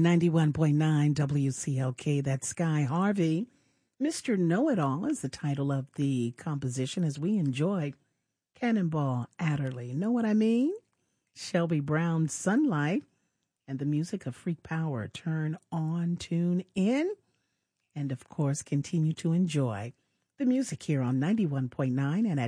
91.9 WCLK, that's Sky Harvey. Mr. Know-It-All is the title of the composition as we enjoy Cannonball Adderley. Know what I mean? Shelby Brown, Sunlight, and the music of Freak Power. Turn on, tune in, and of course continue to enjoy the music here on 91.9 and at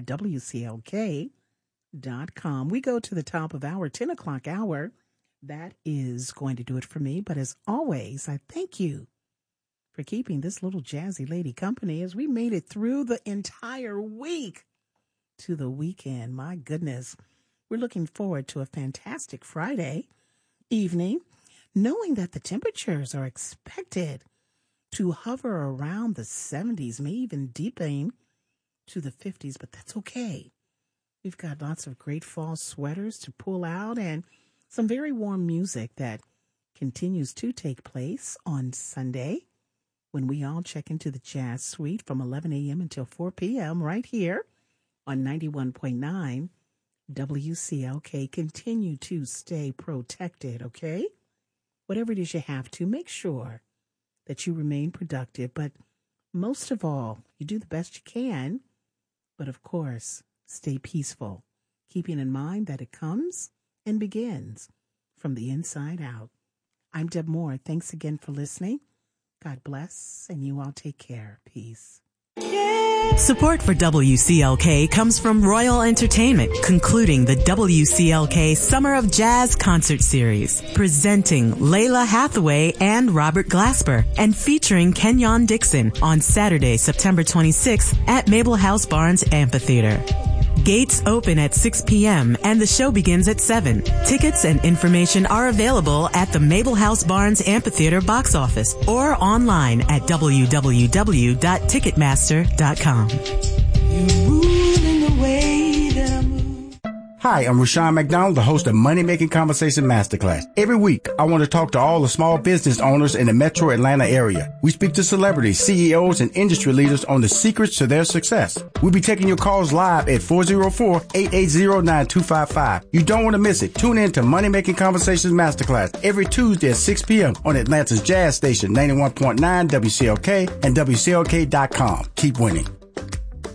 WCLK.com. We go to the top of our 10 o'clock hour. That is going to do it for me. But as always, I thank you for keeping this little jazzy lady company as we made it through the entire week to the weekend. My goodness, we're looking forward to a fantastic Friday evening, knowing that the temperatures are expected to hover around the 70s, may even deepen to the 50s, but that's okay. We've got lots of great fall sweaters to pull out and some very warm music that continues to take place on Sunday when we all check into the Jazz Suite from 11 a.m. until 4 p.m. right here on 91.9 WCLK. Continue to stay protected, okay? Whatever it is you have to, make sure that you remain productive, but most of all, you do the best you can, but of course, stay peaceful, keeping in mind that it comes and begins from the inside out. I'm Deb Moore. Thanks again for listening. God bless, and you all take care. Peace. Support for WCLK comes from Royal Entertainment, concluding the WCLK Summer of Jazz Concert Series, presenting Layla Hathaway and Robert Glasper, and featuring Kenyon Dixon on Saturday, September 26th at Mabel House Barnes Amphitheater. Gates open at 6 p.m. and the show begins at 7. Tickets and information are available at the Mabel House Barnes Amphitheater box office or online at www.ticketmaster.com. Hi, I'm Rushion McDonald, the host of Money Making Conversation Masterclass. Every week, I want to talk to all the small business owners in the metro Atlanta area. We speak to celebrities, CEOs, and industry leaders on the secrets to their success. We'll be taking your calls live at 404-880-9255. You don't want to miss it. Tune in to Money Making Conversations Masterclass every Tuesday at 6 p.m. on Atlanta's Jazz Station, 91.9 WCLK and WCLK.com. Keep winning.